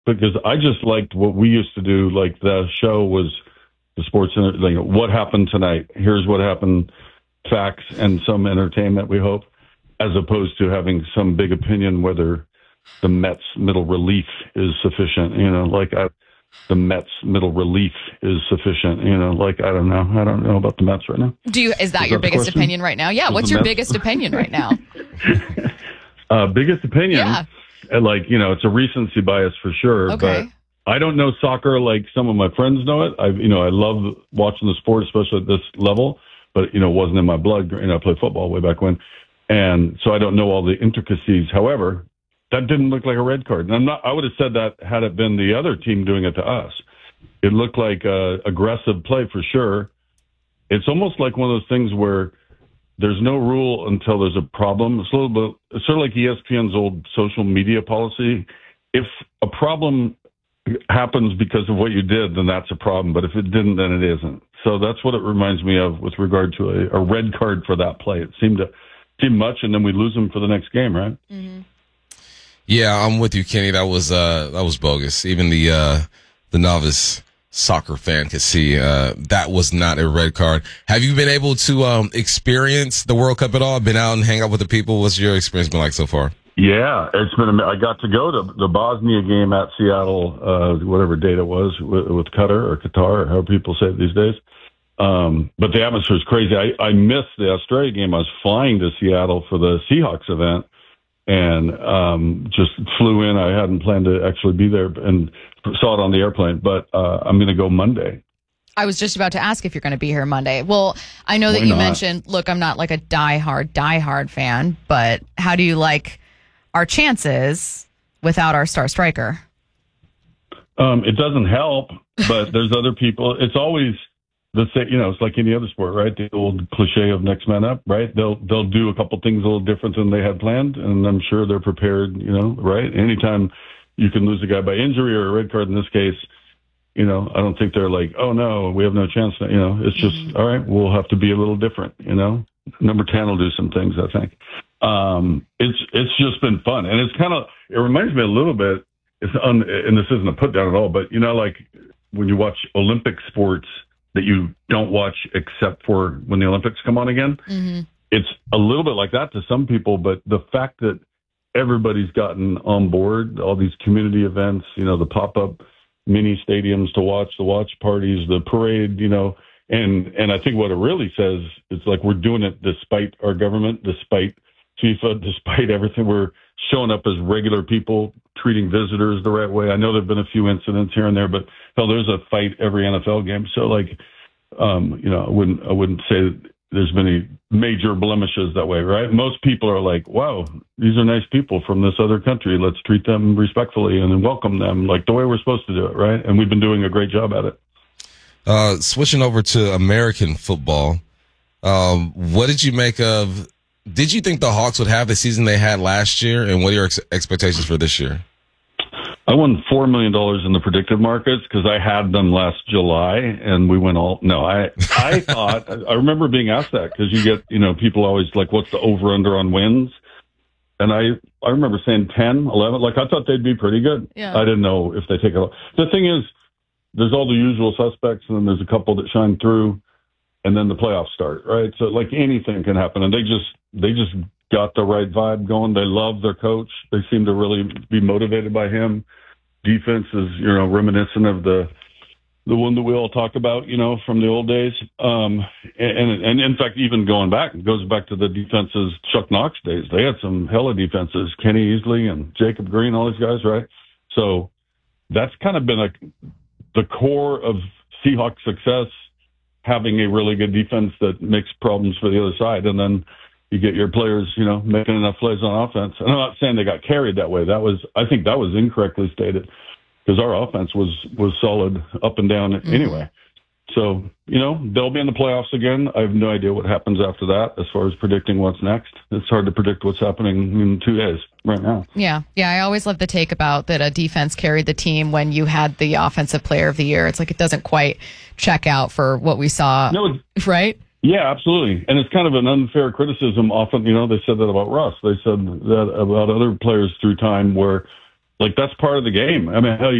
because I just liked what we used to do. Like the show was the sports, like what happened tonight. Here's what happened, facts and some entertainment, we hope, as opposed to having some big opinion whether the Mets middle relief is sufficient. The Mets middle relief is sufficient. I don't know. I don't know about the Mets right now. Is that your biggest opinion right now? Yeah. What's your biggest opinion right now? Biggest opinion? Yeah. It's a recency bias for sure. Okay. But I don't know soccer like some of my friends know it. I love watching the sport, especially at this level, but, it wasn't in my blood. I played football way back when. And so I don't know all the intricacies. However, that didn't look like a red card. And I would have said that had it been the other team doing it to us. It looked like aggressive play for sure. It's almost like one of those things where there's no rule until there's a problem. It's sort of like ESPN's old social media policy. If a problem happens because of what you did, then that's a problem. But if it didn't, then it isn't. So that's what it reminds me of with regard to a red card for that play. It seemed much, and then we lose them for the next game, right? Mm-hmm. Yeah, I'm with you, Kenny. That was bogus. Even the novice soccer fan could see that was not a red card. Have you been able to experience the World Cup at all? Been out and hang out with the people? What's your experience been like so far? Yeah, it's been. I got to go to the Bosnia game at Seattle, whatever date it was, with Qatar, or however people say it these days. But the atmosphere is crazy. I missed the Australia game. I was flying to Seattle for the Seahawks event, and just flew in. I hadn't planned to actually be there and saw it on the airplane, but I'm going to go Monday. I was just about to ask if you're going to be here Monday. Well, I know that you mentioned, look, I'm not like a diehard fan, but how do you like our chances without our star striker? It doesn't help, but there's other people. It's always it's like any other sport, right? The old cliche of next man up, right? They'll do a couple things a little different than they had planned, and I'm sure they're prepared, right? Anytime you can lose a guy by injury or a red card in this case, I don't think they're like, oh no, we have no chance. It's just, all right, we'll have to be a little different, Number 10 will do some things, I think. It's just been fun. And it reminds me a little bit, and this isn't a put down at all, but like when you watch Olympic sports that you don't watch except for when the Olympics come on again, it's a little bit like that to some people, but the fact that everybody's gotten on board, all these community events, the pop-up mini stadiums to watch, the watch parties, the parade, and I think what it really says is like we're doing it despite our government, despite FIFA, despite everything. We're showing up as regular people, treating visitors the right way. I know there have been a few incidents here and there, but hell, there's a fight every NFL game. So I wouldn't say there's been any major blemishes that way, right? Most people are like, wow, these are nice people from this other country. Let's treat them respectfully and then welcome them like the way we're supposed to do it, right? And we've been doing a great job at it. Switching over to American football, what did you make of? Did you think the Hawks would have the season they had last year, and what are your expectations for this year? I won $4 million in the predictive markets because I had them last July, and we went all. No, I thought I remember being asked that because you get people always like, what's the over under on wins, and I remember saying 10, 11. Like I thought they'd be pretty good. Yeah. I didn't know if they take it. The thing is, there's all the usual suspects, and then there's a couple that shine through, and then the playoffs start, right? So like anything can happen, and they just got the right vibe going. They love their coach. They seem to really be motivated by him. Defense is, reminiscent of the one that we all talk about, from the old days. And in fact, even it goes back to the defenses, Chuck Knox days. They had some hella defenses, Kenny Easley and Jacob Green, all these guys, right? So that's kind of been the core of Seahawks success, having a really good defense that makes problems for the other side. And then you get your players, making enough plays on offense. And I'm not saying they got carried that way. I think that was incorrectly stated because our offense was solid up and down anyway. So, they'll be in the playoffs again. I have no idea what happens after that as far as predicting what's next. It's hard to predict what's happening in 2 days right now. Yeah. I always love the take about that a defense carried the team when you had the offensive player of the year. It's like it doesn't quite check out for what we saw, right? Yeah, absolutely. And it's kind of an unfair criticism. Often, they said that about Russ. They said that about other players through time where Like, that's part of the game. I mean, hell,